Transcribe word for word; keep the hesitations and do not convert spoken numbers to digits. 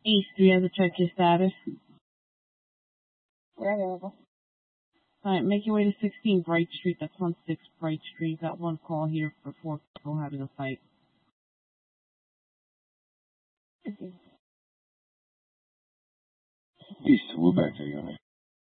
Ace, do you have to check your status? We're available. Alright, make your way to sixteen Bright Street. That's one six Bright Street. Got one call here for four people having a fight. Okay. Peace, we're back to you.